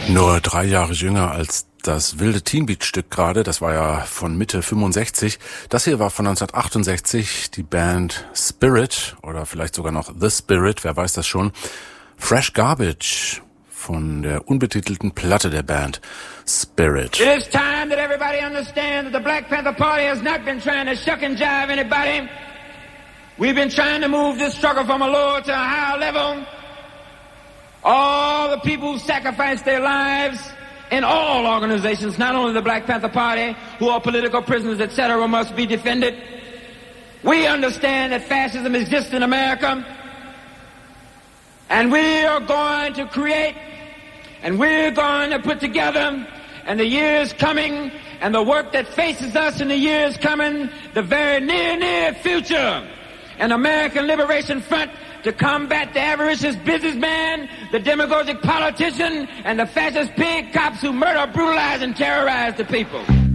Nur 3 Jahre jünger als das wilde Teen Beat Stück gerade, das war ja von Mitte 65. Das hier war von 1968, die Band Spirit oder vielleicht sogar noch The Spirit, wer weiß das schon. Fresh Garbage von der unbetitelten Platte der Band Spirit. It is time that everybody understands that the Black Panther Party has not been trying to shuck and jive anybody. We've been trying to move this struggle from a lower to a higher level. All the people who sacrificed their lives in all organizations, not only the Black Panther Party, who are political prisoners, etc., must be defended. We understand that fascism exists in America, and we are going to create, and we're going to put together, and the years coming, and the work that faces us in the years coming, the very near future, an American Liberation Front to combat the avaricious businessman, the demagogic politician, and the fascist pig cops who murder, brutalize, and terrorize the people.